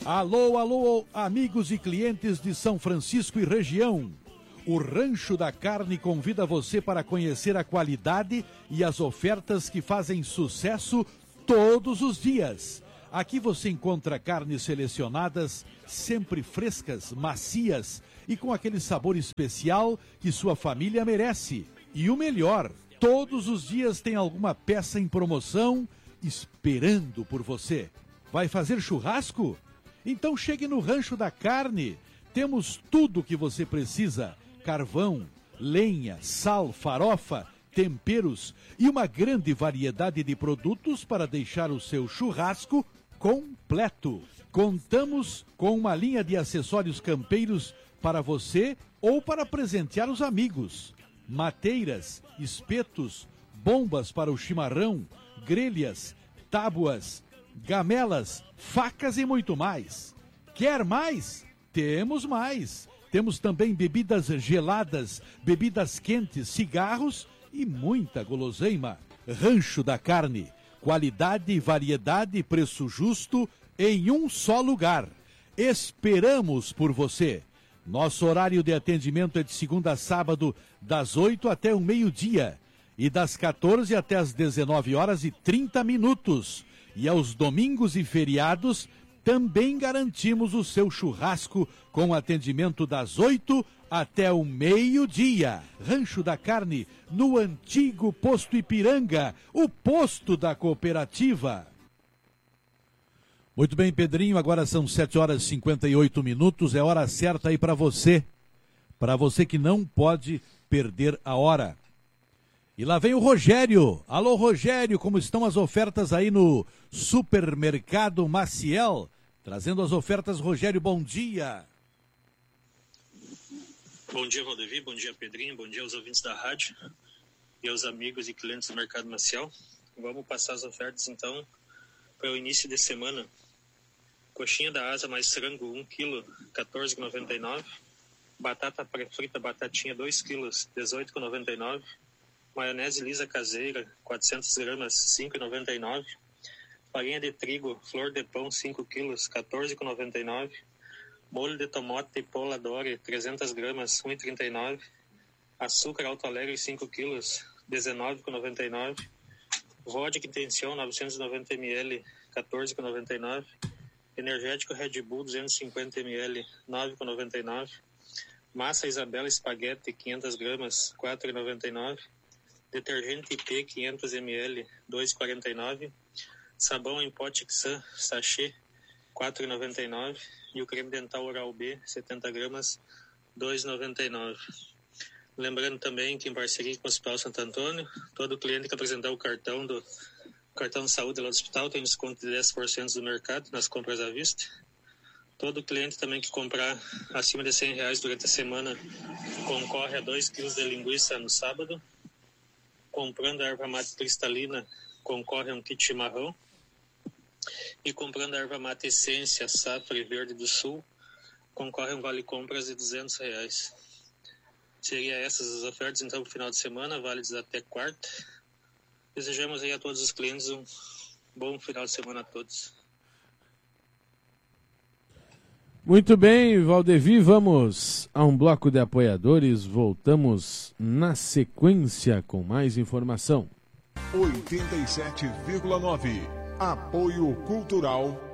Alô, alô, amigos e clientes de São Francisco e região. O Rancho da Carne convida você para conhecer a qualidade e as ofertas que fazem sucesso todos os dias. Aqui você encontra carnes selecionadas, sempre frescas, macias e com aquele sabor especial que sua família merece. E o melhor, todos os dias tem alguma peça em promoção esperando por você. Vai fazer churrasco? Então chegue no Rancho da Carne. Temos tudo o que você precisa: carvão, lenha, sal, farofa, temperos e uma grande variedade de produtos para deixar o seu churrasco completo. Contamos com uma linha de acessórios campeiros para você ou para presentear os amigos. Mateiras, espetos, bombas para o chimarrão, grelhas, tábuas, gamelas, facas e muito mais. Quer mais? Temos mais. Temos também bebidas geladas, bebidas quentes, cigarros e muita guloseima. Rancho da Carne. Qualidade, variedade e preço justo em um só lugar. Esperamos por você. Nosso horário de atendimento é de segunda a sábado, das 8 até o meio-dia e das 14 até as 19h30. E aos domingos e feriados também garantimos o seu churrasco com atendimento das 8 até o meio-dia. Rancho da Carne, no antigo Posto Ipiranga, o posto da cooperativa. Muito bem, Pedrinho, agora são 7h58, é hora certa aí para você que não pode perder a hora. E lá vem o Rogério. Alô, Rogério, como estão as ofertas aí no Supermercado Maciel? Trazendo as ofertas, Rogério, bom dia. Bom dia, Valdevi, bom dia, Pedrinho, bom dia aos ouvintes da rádio e aos amigos e clientes do Mercado Maciel. Vamos passar as ofertas, então, para o início de semana. Coxinha da asa mais frango, 1 kg, R$ 14,99. Batata pré-frita, batatinha, 2 kg, R$ 18,99. Maionese lisa caseira, 400 gramas, R$ 5,99. Farinha de trigo, flor de pão, 5 kg, R$ 14,99. Molho de tomate Paula Dore, 300 gramas, R$ 1,39. Açúcar Alto Alegre, 5 kg, R$ 19,99. Vodka Intenção, 990 ml, R$ 14,99. Energético Red Bull, 250 ml, R$ 9,99. Massa Isabela Espaguete, 500 gramas, R$ 4,99. Detergente IP, 500 ml, R$ 2,49. Sabão em pó Tixan, sachê, R$ 4,99. E o creme dental Oral B, 70 gramas, R$ 2,99. Lembrando também que em parceria com o Hospital Santo Antônio, todo cliente que apresentar o cartão de saúde lá do hospital tem desconto de 10% do mercado nas compras à vista. Todo cliente também que comprar acima de R$100 durante a semana concorre a 2 kg de linguiça no sábado. Comprando a erva mate cristalina, concorre a um kit chimarrão. E comprando a erva mate essência Safra e Verde do Sul, concorre a um vale compras de R$200. Seria essas as ofertas, então, para o final de semana, válidas até quarta. Desejamos aí a todos os clientes um bom final de semana a todos. Muito bem, Valdevi, vamos a um bloco de apoiadores. Voltamos na sequência com mais informação. 87,9. Apoio Cultural